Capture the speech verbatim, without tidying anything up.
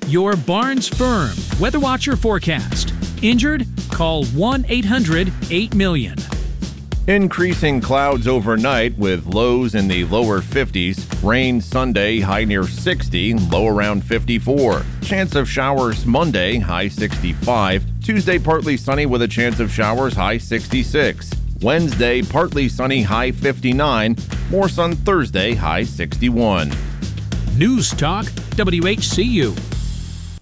Your Barnes Firm Weather Watcher forecast. Injured? Call one eight hundred eight million. Increasing clouds overnight with lows in the lower fifties. Rain Sunday, high near sixty, low around fifty-four. Chance of showers Monday, high sixty-five. Tuesday, partly sunny with a chance of showers, high sixty-six. Wednesday, partly sunny, high fifty-nine. More sun Thursday, high sixty-one. News Talk W H C U.